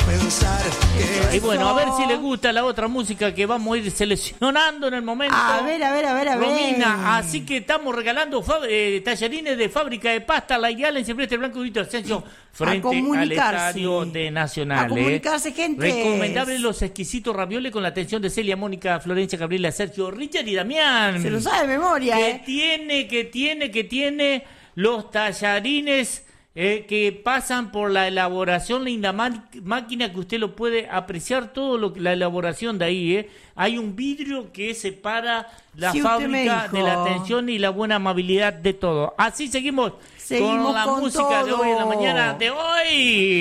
Y bueno, a ver si les gusta la otra música que vamos a ir seleccionando en el momento. A ver. Romina, así que estamos regalando tallarines de Fábrica de Pasta, La Ideal en Silvestre Blanco y Vito Ascenso frente al estadio de Nacional. A comunicarse, gente. Recomendable los exquisitos ravioles con la atención de Celia, Mónica, Florencia, Gabriela, Sergio, Richard y Damián. Se lo sabe de memoria, Que tiene los tallarines que pasan por la elaboración, linda máquina que usted lo puede apreciar todo la elaboración de ahí. Hay un vidrio que separa la fábrica de la atención y la buena amabilidad de todo. Así seguimos con la música todo de hoy en la mañana de hoy.